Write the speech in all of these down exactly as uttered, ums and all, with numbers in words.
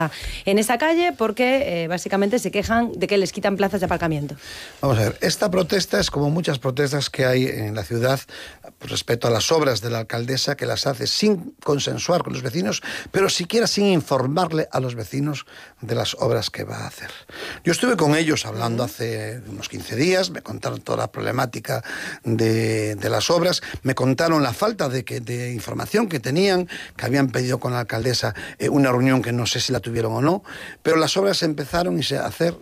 en esa calle porque eh, básicamente se quejan de que les quitan plazas de aparcamiento. Vamos a ver, esta protesta es como muchas protestas que hay en la ciudad respecto a las obras de la alcaldesa, que las hace sin consensuar con los vecinos, pero siquiera sin informarle a los vecinos de las obras que va a hacer. Yo estuve con ellos hablando hace unos quince días, me contaron toda la problemática de, de las obras, me contaron la falta de, que, de información que tenían, que habían pedido con la alcaldesa eh, una reunión que no sé si la tuvieron o no, pero las obras se empezaron a hacer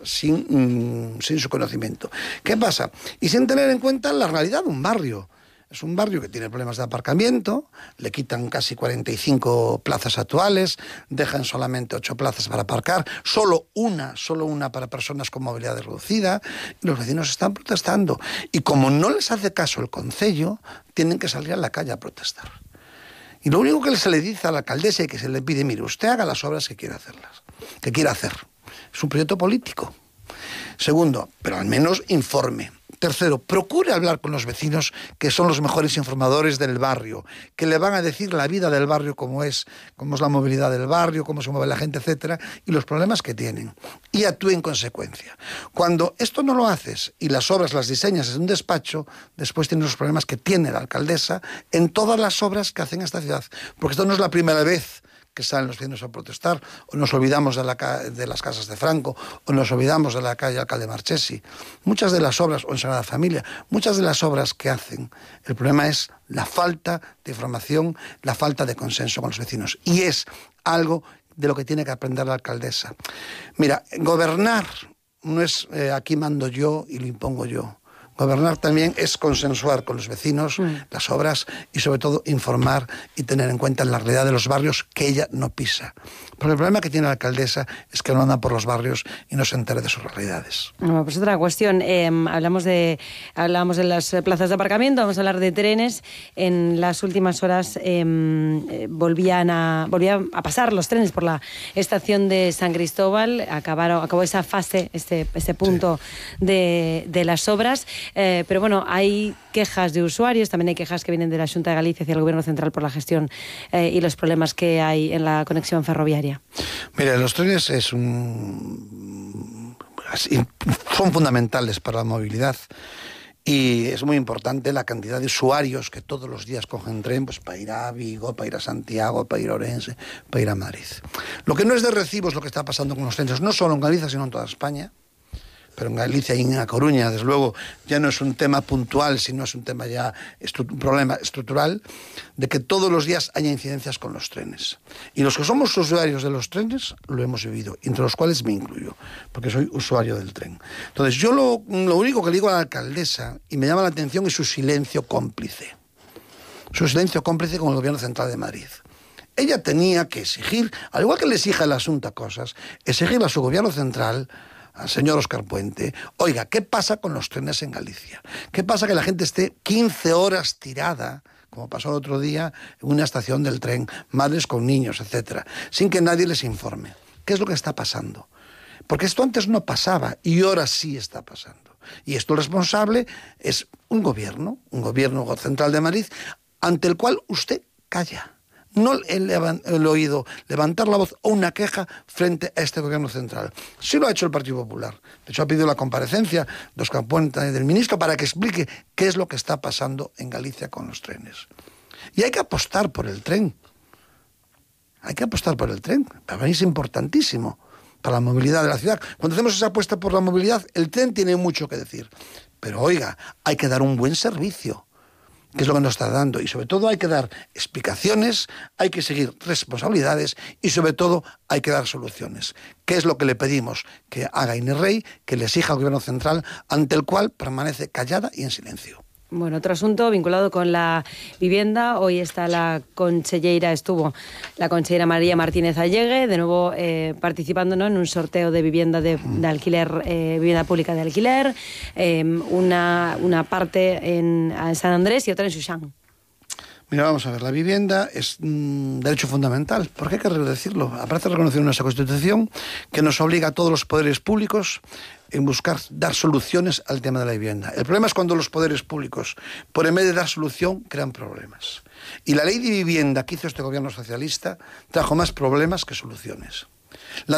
sin, mm, sin su conocimiento. ¿Qué pasa? Y sin tener en cuenta la realidad de un barrio. Es un barrio que tiene problemas de aparcamiento, le quitan casi cuarenta y cinco plazas actuales, dejan solamente ocho plazas para aparcar, solo una, solo una para personas con movilidad reducida, y los vecinos están protestando. Y como no les hace caso el concello, tienen que salir a la calle a protestar. Y lo único que se le dice a la alcaldesa y que se le pide, mire, usted haga las obras que quiera hacerlas, que quiera hacer. Es un proyecto político. Segundo, pero al menos informe. Tercero, procure hablar con los vecinos, que son los mejores informadores del barrio, que le van a decir la vida del barrio, cómo es, cómo es la movilidad del barrio, cómo se mueve la gente, etcétera, y los problemas que tienen. Y actúe en consecuencia. Cuando esto no lo haces y las obras las diseñas en un despacho, después tienes los problemas que tiene la alcaldesa en todas las obras que hacen esta ciudad. Porque esto no es la primera vez que salen los vecinos a protestar, o nos olvidamos de, la, de las casas de Franco, o nos olvidamos de la calle Alcalde Marchesi. Muchas de las obras, o en Sagrada Familia, muchas de las obras que hacen, el problema es la falta de información, la falta de consenso con los vecinos. Y es algo de lo que tiene que aprender la alcaldesa. Mira, gobernar no es eh, aquí mando yo y lo impongo yo. Gobernar también es consensuar con los vecinos mm. las obras y sobre todo informar y tener en cuenta la realidad de los barrios que ella no pisa. Pero el problema que tiene la alcaldesa es que no anda por los barrios y no se entere de sus realidades. Bueno, pues otra cuestión, eh, hablamos de hablamos de las plazas de aparcamiento, vamos a hablar de trenes. En las últimas horas eh, volvían a volvían a pasar los trenes por la estación de San Cristóbal, acabaron, acabó esa fase, este, este punto sí. de, de las obras. Eh, pero bueno, hay quejas de usuarios, también hay quejas que vienen de la Xunta de Galicia hacia el Gobierno Central por la gestión eh, y los problemas que hay en la conexión ferroviaria. Mira, los trenes es un... son fundamentales para la movilidad y es muy importante la cantidad de usuarios que todos los días cogen tren pues, para ir a Vigo, para ir a Santiago, para ir a Orense, para ir a Madrid. Lo que no es de recibo es lo que está pasando con los trenes, no solo en Galicia, sino en toda España. Pero en Galicia y en A Coruña, desde luego, ya no es un tema puntual, sino es un tema ya, un problema estructural, de que todos los días haya incidencias con los trenes. Y los que somos usuarios de los trenes lo hemos vivido, entre los cuales me incluyo, porque soy usuario del tren. Entonces, yo lo, lo único que le digo a la alcaldesa, y me llama la atención, es su silencio cómplice. Su silencio cómplice con el Gobierno Central de Madrid. Ella tenía que exigir, al igual que le exige la Xunta cosas, exigirle a su Gobierno Central, al señor Óscar Puente, oiga, ¿qué pasa con los trenes en Galicia? ¿Qué pasa que la gente esté quince horas tirada, como pasó el otro día, en una estación del tren, madres con niños, etcétera, sin que nadie les informe? ¿Qué es lo que está pasando? Porque esto antes no pasaba y ahora sí está pasando. Y esto el responsable es un gobierno, un gobierno central de Madrid, ante el cual usted calla. No el, el oído, levantar la voz o una queja frente a este gobierno central. Sí lo ha hecho el Partido Popular. De hecho, ha pedido la comparecencia de Óscar Puente, del ministro, para que explique qué es lo que está pasando en Galicia con los trenes. Y hay que apostar por el tren. Hay que apostar por el tren. Para mí es importantísimo para la movilidad de la ciudad. Cuando hacemos esa apuesta por la movilidad, el tren tiene mucho que decir. Pero oiga, hay que dar un buen servicio, que es lo que nos está dando, y sobre todo hay que dar explicaciones, hay que seguir responsabilidades y sobre todo hay que dar soluciones. ¿Qué es lo que le pedimos que haga Inés Rey, que le exija al Gobierno Central, ante el cual permanece callada y en silencio? Bueno, otro asunto vinculado con la vivienda. Hoy está la conselleira, estuvo la conselleira María Martínez Allegue, de nuevo eh, participando, ¿no?, en un sorteo de vivienda de, de alquiler, eh, vivienda pública de alquiler, eh, una, una parte en, en San Andrés y otra en Xuxán. Mira, vamos a ver, la vivienda es un mm, derecho fundamental, porque hay que decirlo. Aparece reconocido en nuestra Constitución que nos obliga a todos los poderes públicos en buscar dar soluciones al tema de la vivienda. El problema es cuando los poderes públicos, por en vez de dar solución, crean problemas. Y la ley de vivienda que hizo este gobierno socialista trajo más problemas que soluciones. La